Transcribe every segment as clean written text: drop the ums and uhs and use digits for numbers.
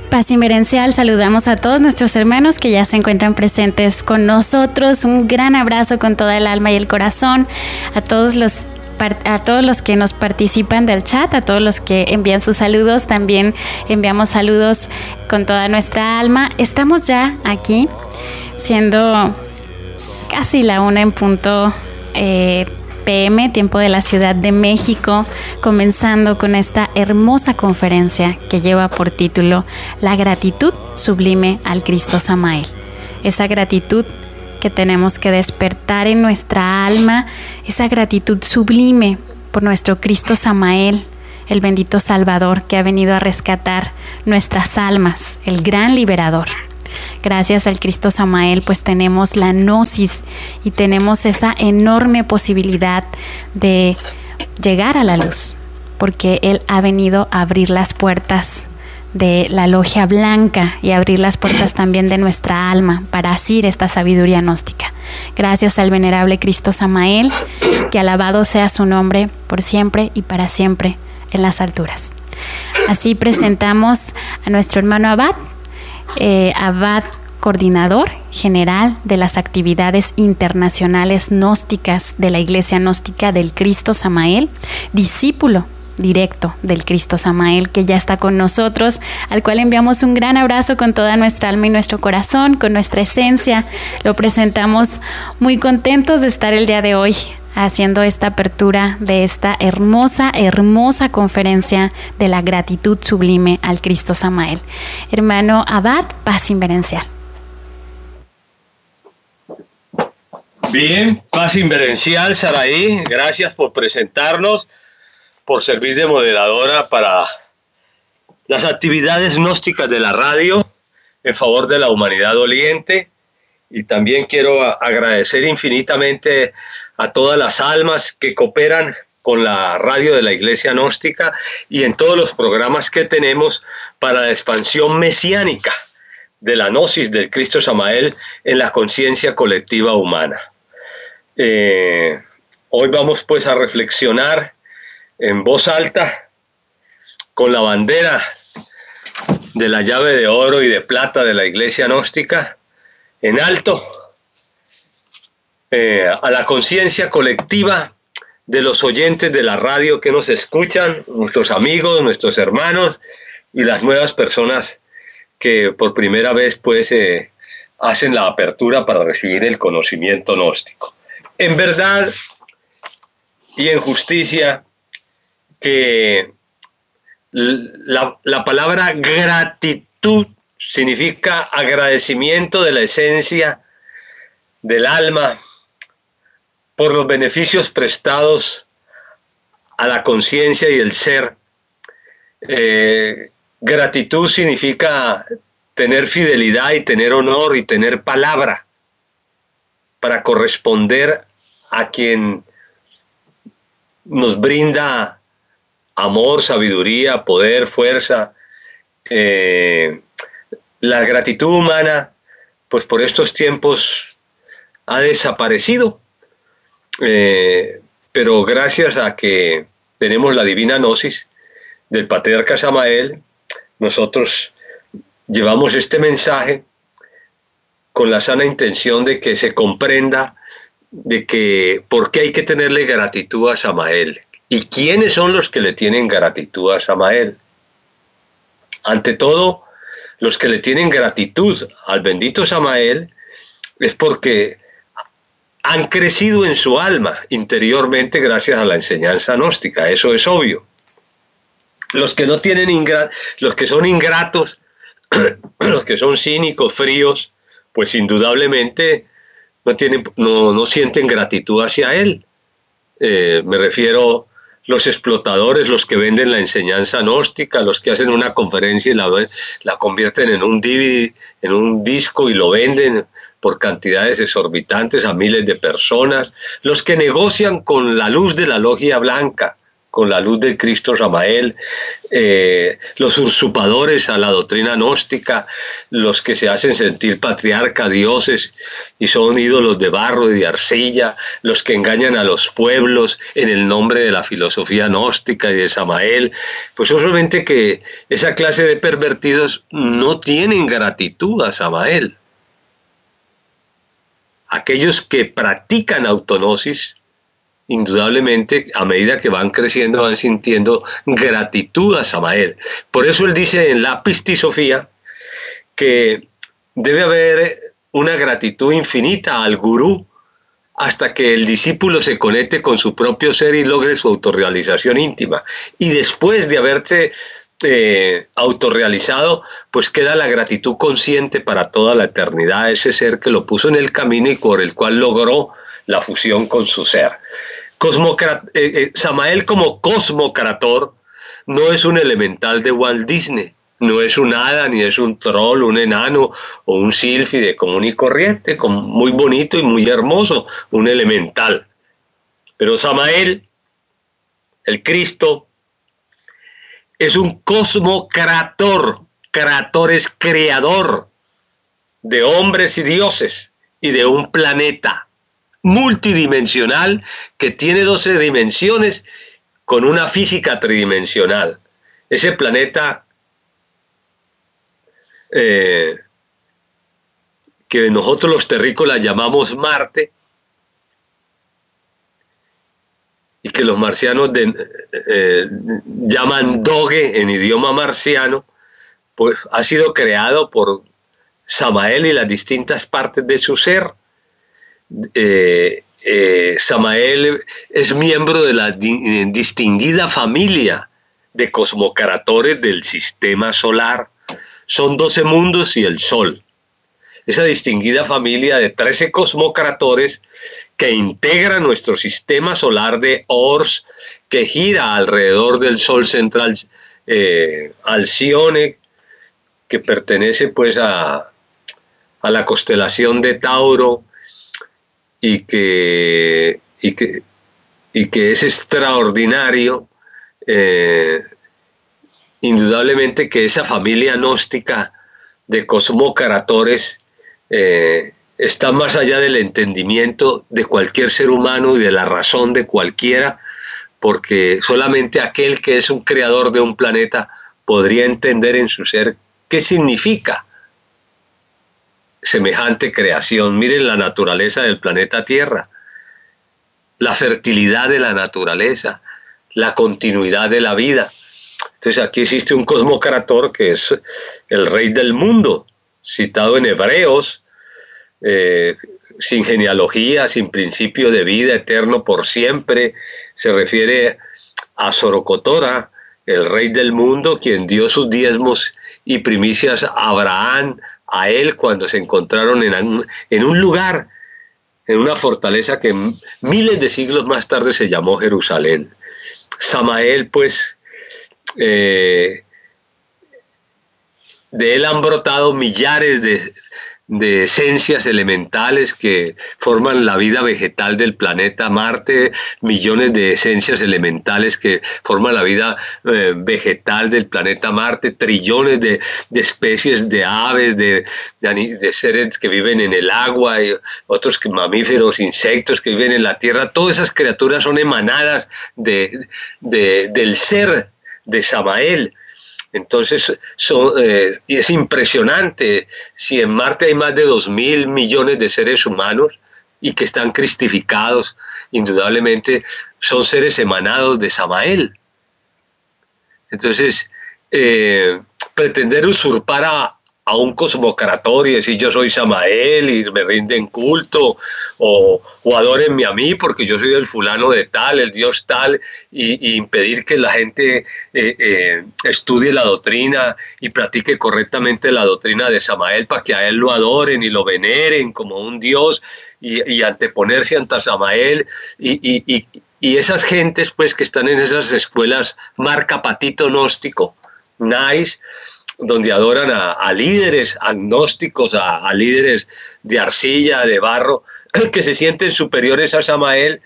Paz Inverencial, saludamos a todos nuestros hermanos que ya se encuentran presentes con nosotros. Un gran abrazo con toda el alma y el corazón a todos los que nos participan del chat, a todos los que envían sus saludos. También enviamos saludos con toda nuestra alma. Estamos ya aquí, siendo casi la 1 en punto PM, tiempo de la Ciudad de México, comenzando con esta hermosa conferencia que lleva por título La gratitud sublime al Cristo Samael. Esa gratitud que tenemos que despertar en nuestra alma, esa gratitud sublime por nuestro Cristo Samael, el bendito Salvador que ha venido a rescatar nuestras almas, el gran liberador. Gracias al Cristo Samael, pues tenemos la gnosis y tenemos esa enorme posibilidad de llegar a la luz, porque Él ha venido a abrir las puertas de la logia blanca y abrir las puertas también de nuestra alma para asir esta sabiduría gnóstica. Gracias al venerable Cristo Samael, que alabado sea su nombre por siempre y para siempre en las alturas. Así presentamos a nuestro hermano Abad, Abad coordinador general de las actividades internacionales gnósticas de la Iglesia Gnóstica del Cristo Samael, discípulo directo del Cristo Samael, que ya está con nosotros, al cual enviamos un gran abrazo con toda nuestra alma y nuestro corazón, con nuestra esencia. Lo presentamos muy contentos de estar el día de hoy haciendo esta apertura de esta hermosa conferencia de la gratitud sublime al Cristo Samael. Hermano Abad, Paz Inverencial. Bien, Paz Inverencial, Saraí, gracias por presentarnos, por servir de moderadora para las actividades gnósticas de la radio en favor de la humanidad doliente. Y también quiero agradecer infinitamente a todas las almas que cooperan con la radio de la Iglesia Gnóstica y en todos los programas que tenemos para la expansión mesiánica de la gnosis del Cristo Samael en la conciencia colectiva humana. Hoy vamos pues a reflexionar en voz alta con la bandera de la llave de oro y de plata de la Iglesia Gnóstica en alto, a la conciencia colectiva de los oyentes de la radio que nos escuchan, nuestros amigos, nuestros hermanos y las nuevas personas que por primera vez pues hacen la apertura para recibir el conocimiento gnóstico. En verdad y en justicia que la palabra gratitud significa agradecimiento de la esencia del alma por los beneficios prestados a la conciencia y el ser. Gratitud significa tener fidelidad y tener honor y tener palabra para corresponder a quien nos brinda amor, sabiduría, poder, fuerza. La gratitud humana, pues por estos tiempos ha desaparecido, pero gracias a que tenemos la divina gnosis del Patriarca Samael, nosotros llevamos este mensaje con la sana intención de que se comprenda de que por qué hay que tenerle gratitud a Samael y quiénes son los que le tienen gratitud a Samael. Ante todo, los que le tienen gratitud al bendito Samael es porque han crecido en su alma interiormente gracias a la enseñanza gnóstica, eso es obvio. Los que no tienen los que son ingratos, los que son cínicos, fríos, pues indudablemente no sienten gratitud hacia él. Me refiero los explotadores, los que venden la enseñanza gnóstica, los que hacen una conferencia y la convierten en un DVD, en un disco y lo venden por cantidades exorbitantes a miles de personas, los que negocian con la luz de la logia blanca, con la luz de Cristo Samael, los usurpadores a la doctrina gnóstica, los que se hacen sentir patriarca, dioses, y son ídolos de barro y de arcilla, los que engañan a los pueblos en el nombre de la filosofía gnóstica y de Samael, pues obviamente que esa clase de pervertidos no tienen gratitud a Samael. Aquellos que practican autognosis, indudablemente, a medida que van creciendo, van sintiendo gratitud a Samael. Por eso él dice en la Pistisofía que debe haber una gratitud infinita al gurú hasta que el discípulo se conecte con su propio ser y logre su autorrealización íntima. Y después de haberse autorrealizado, pues queda la gratitud consciente para toda la eternidad a ese ser que lo puso en el camino y por el cual logró la fusión con su ser. Samael como cosmocrator no es un elemental de Walt Disney, no es un hada, ni es un troll, un enano o un sílfide común y corriente, muy bonito y muy hermoso, un elemental. Pero Samael, el Cristo, es un cosmocrator. Creator es creador de hombres y dioses y de un planeta multidimensional que tiene 12 dimensiones con una física tridimensional. Ese planeta que nosotros los terrícolas llamamos Marte y que los marcianos llaman Doge en idioma marciano, pues ha sido creado por Samael y las distintas partes de su ser. Samael es miembro de la distinguida familia de cosmocratores del sistema solar. Son 12 mundos y el Sol. Esa distinguida familia de 13 cosmocratores que integra nuestro sistema solar de Ors, que gira alrededor del Sol central Alcione, que pertenece pues a la constelación de Tauro, y que es extraordinario, indudablemente que esa familia gnóstica de cosmocratores está más allá del entendimiento de cualquier ser humano y de la razón de cualquiera, porque solamente aquel que es un creador de un planeta podría entender en su ser qué significa semejante creación. Miren la naturaleza del planeta Tierra, la fertilidad de la naturaleza, la continuidad de la vida. Entonces aquí existe un cosmocrator que es el rey del mundo, citado en Hebreos, sin genealogía, sin principio de vida, eterno por siempre. Se refiere a Zorocotora, el rey del mundo, quien dio sus diezmos y primicias a Abraham, a él cuando se encontraron en un lugar, en una fortaleza que miles de siglos más tarde se llamó Jerusalén. Samael, pues, de él han brotado millares de esencias elementales que forman la vida vegetal del planeta Marte, millones de esencias elementales que forman la vida vegetal del planeta Marte, trillones de especies de aves, de seres que viven en el agua, y otros mamíferos, insectos que viven en la tierra. Todas esas criaturas son emanadas del ser de Samael. Entonces, y es impresionante, si en Marte hay más de 2.000 millones de seres humanos y que están cristificados, indudablemente son seres emanados de Samael. Entonces, pretender usurpar a un cosmocrator y decir yo soy Samael y me rinden culto, o adórenme a mí porque yo soy el fulano de tal, el dios tal, y impedir que la gente estudie la doctrina y practique correctamente la doctrina de Samael para que a él lo adoren y lo veneren como un dios, y anteponerse ante Samael, y esas gentes pues que están en esas escuelas marca patito gnóstico, nice, donde adoran a líderes agnósticos, a líderes de arcilla, de barro, que se sienten superiores a Samael.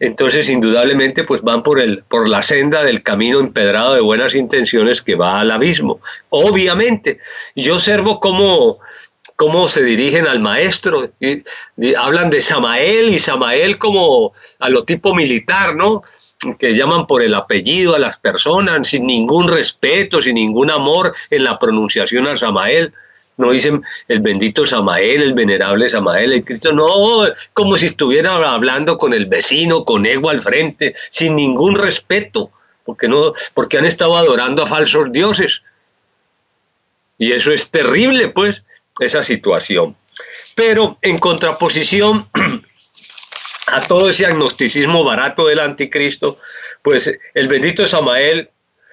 entonces indudablemente pues van por la senda del camino empedrado de buenas intenciones que va al abismo. Obviamente, yo observo cómo se dirigen al maestro, y hablan de Samael, y Samael como a lo tipo militar, ¿no? Que llaman por el apellido a las personas, sin ningún respeto, sin ningún amor en la pronunciación a Samael. No dicen el bendito Samael, el venerable Samael, el Cristo, no, como si estuvieran hablando con el vecino, con ego al frente, sin ningún respeto, porque han estado adorando a falsos dioses. Y eso es terrible, pues, esa situación. Pero en contraposición a todo ese agnosticismo barato del anticristo, pues el bendito Samael,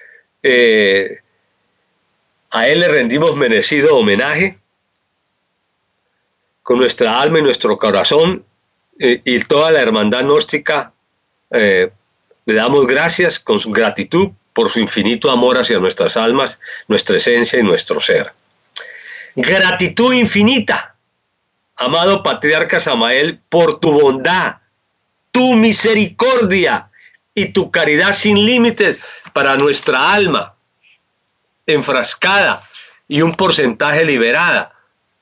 a él le rendimos merecido homenaje con nuestra alma y nuestro corazón, y toda la hermandad gnóstica le damos gracias con su gratitud por su infinito amor hacia nuestras almas, nuestra esencia y nuestro ser. Gratitud infinita, amado patriarca Samael, por tu bondad, tu misericordia y tu caridad sin límites para nuestra alma enfrascada y un porcentaje liberada,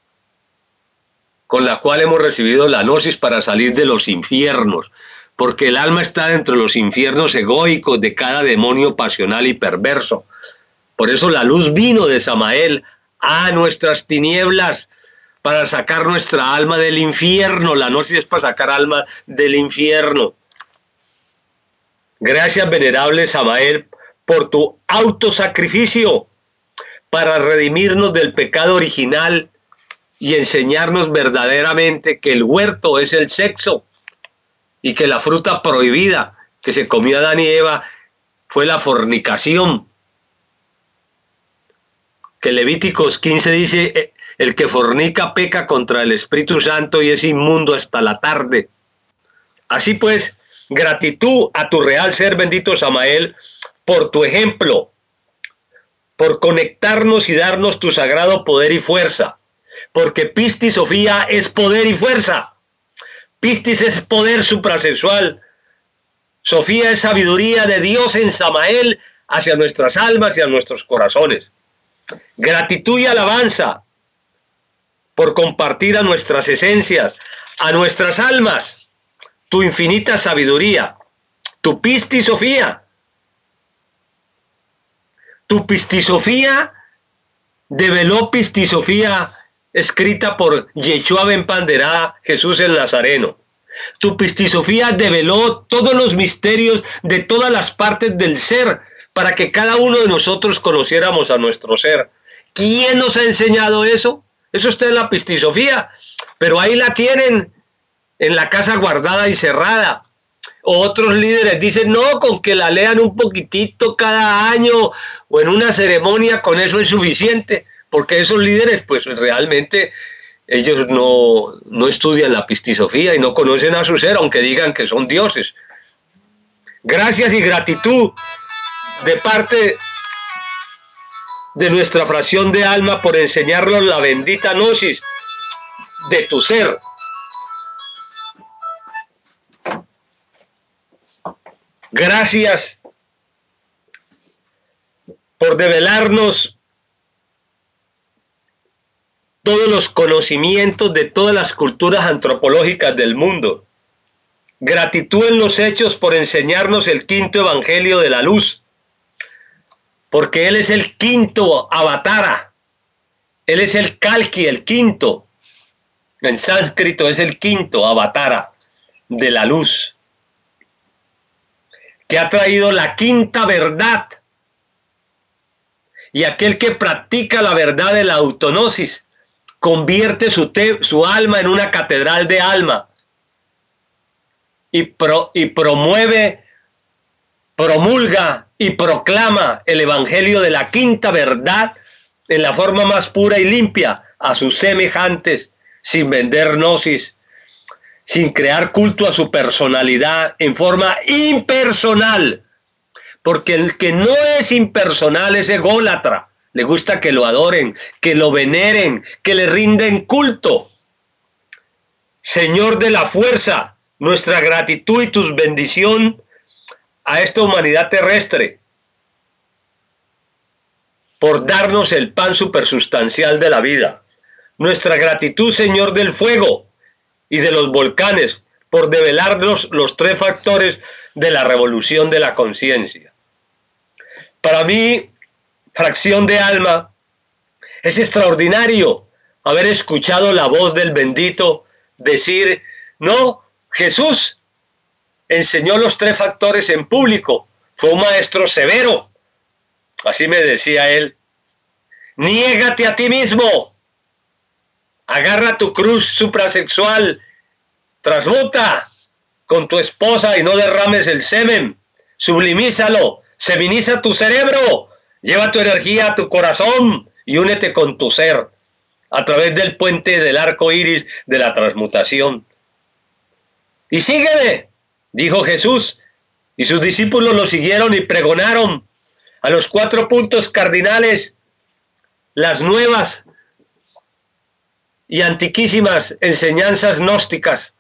con la cual hemos recibido la gnosis para salir de los infiernos, porque el alma está dentro de los infiernos egoicos de cada demonio pasional y perverso. Por eso la luz vino de Samael a nuestras tinieblas, para sacar nuestra alma del infierno. La gnosis es para sacar alma del infierno. Gracias, venerable Samael, por tu autosacrificio para redimirnos del pecado original y enseñarnos verdaderamente que el huerto es el sexo y que la fruta prohibida que se comió Adán y Eva fue la fornicación. Que Levíticos 15 dice: el que fornica peca contra el Espíritu Santo y es inmundo hasta la tarde. Así pues, gratitud a tu real ser, bendito Samael, por tu ejemplo, por conectarnos y darnos tu sagrado poder y fuerza, porque Pistis Sofía es poder y fuerza. Pistis es poder suprasexual. Sofía es sabiduría de Dios en Samael hacia nuestras almas y a nuestros corazones. Gratitud y alabanza por compartir a nuestras esencias, a nuestras almas, tu infinita sabiduría, tu Pistis Sofía. Tu Pistisofía develó Pistisofía escrita por Yeshua ben Panderá, Jesús el Nazareno. Tu Pistisofía develó todos los misterios de todas las partes del ser para que cada uno de nosotros conociéramos a nuestro ser. ¿Quién nos ha enseñado eso? Eso está en la Pistisofía, pero ahí la tienen en la casa guardada y cerrada. Otros líderes dicen, no, con que la lean un poquitito cada año o en una ceremonia, con eso es suficiente, porque esos líderes pues realmente ellos no estudian la Pistisofía y no conocen a su ser, aunque digan que son dioses. Gracias y gratitud de parte de nuestra fracción de alma por enseñarnos la bendita gnosis de tu ser. Gracias por develarnos todos los conocimientos de todas las culturas antropológicas del mundo. Gratitud en los hechos por enseñarnos el quinto evangelio de la luz, porque él es el quinto avatara, él es el kalki, el quinto, en sánscrito es el quinto avatara de la luz, que ha traído la quinta verdad. Y aquel que practica la verdad de la autognosis convierte su alma en una catedral de alma y promueve, promulga y proclama el evangelio de la quinta verdad en la forma más pura y limpia a sus semejantes, sin vender gnosis, sin crear culto a su personalidad, en forma impersonal, porque el que no es impersonal es ególatra, le gusta que lo adoren, que lo veneren, que le rinden culto. Señor de la fuerza, nuestra gratitud y tu bendición a esta humanidad terrestre por darnos el pan supersustancial de la vida. Nuestra gratitud, Señor del fuego y de los volcanes, por develarnos los tres factores de la revolución de la conciencia. Para mí, fracción de alma, es extraordinario haber escuchado la voz del bendito decir, no, Jesús enseñó los tres factores en público, fue un maestro severo, así me decía él, niégate a ti mismo, agarra tu cruz suprasexual, transmuta con tu esposa y no derrames el semen, sublimízalo, seminiza tu cerebro, lleva tu energía a tu corazón y únete con tu ser a través del puente del arco iris de la transmutación. Y sígueme, dijo Jesús, y sus discípulos lo siguieron y pregonaron a los 4 puntos cardinales las nuevas y antiquísimas enseñanzas gnósticas